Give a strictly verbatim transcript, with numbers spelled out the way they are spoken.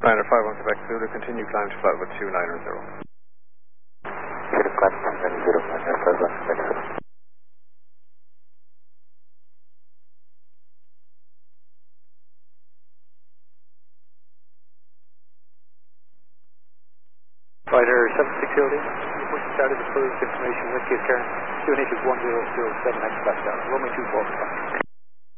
Finder five one Quebec Zulu, continue climb to flight with two nine zero. Continue climb to nine zero, Finder five one Quebec Zulu. Fighter seven six zero, push started the first information with you, Karen. Two N H is one zero zero seven, next touchdown. Runway two four.